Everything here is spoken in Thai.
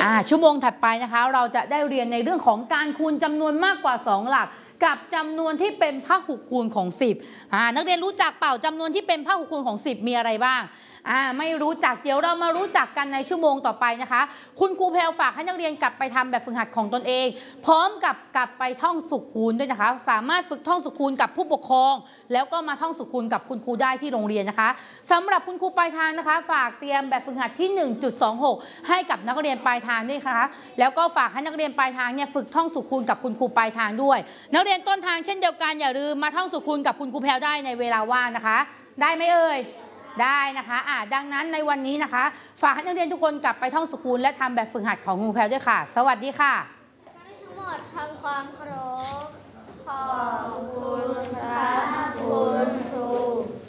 ชั่วโมงถัดไปนะคะเราจะได้เรียนในเรื่องของการคูณจำนวนมากกว่า2หลักกับจำนวนที่เป็นพหุคูณของ10นักเรียนรู้จักเปล่าจำนวนที่เป็นพหุคูณของ10มีอะไรบ้างไม่รู้จักเดี๋ยวเรามารู้จักกันในชั่วโมงต่อไปนะคะคุณครูแพรวฝากให้นักเรียนกลับไปทำแบบฝึกหัดของตนเองพร้อมกับกลับไปท่องสุขคูณด้วยนะคะสามารถฝึกท่องสุขคูณกับผู้ปกครองแล้วก็มาท่องสุขคูณกับคุณครูได้ที่โรงเรียนนะคะสำหรับคุณครูปลายทางนะคะฝากเตรียมแบบฝึกหัดที่ 1.26 ให้กับนักเรียนปลายทางด้วยนะคะแล้วก็ฝากให้นักเรียนปลายทางเนี่ยฝึกท่องสุขคูณกับคุณครูปลายทางด้วยนักเรียนต้นทางเช่นเดียวกันอย่าลืมมาท่องสุขคูณกับคุณครูแพรวได้ในเวลาว่างนะคะได้ไหมเอ่ยได้นะคะดังนั้นในวันนี้นะคะฝากให้นักเรียนทุกคนกลับไปท่องสุขคูณและทำแบบฝึกหัดของครูแพรวด้วยค่ะสวัสดีค่ะทั้งหมดทำความเคารพขอบคุณพระคุณ